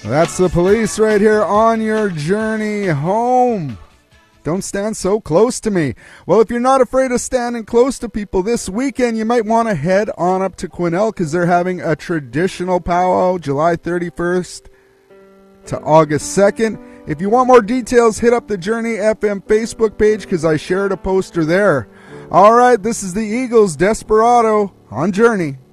That's the Police right here on your journey home. Don't stand so close to me. Well, if you're not afraid of standing close to people this weekend, you might want to head on up to Quesnel because they're having a traditional powwow July 31st to August 2nd. If you want more details, hit up the Journey FM Facebook page because I shared a poster there. All right, this is the Eagles' Desperado on Journey.